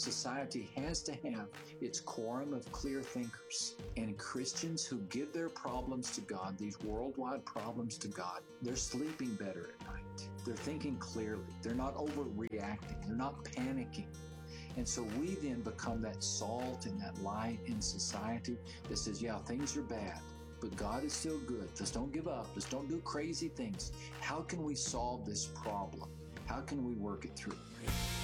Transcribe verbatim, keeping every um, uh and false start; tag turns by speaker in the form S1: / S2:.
S1: Society has to have its quorum of clear thinkers. And Christians who give their problems to God, these worldwide problems to God, they're sleeping better at night. They're thinking clearly. They're not overreacting. They're not panicking. And so we then become that salt and that light in society that says, yeah, things are bad, but God is still good. Just don't give up. Just don't do crazy things. How can we solve this problem? How can we work it through?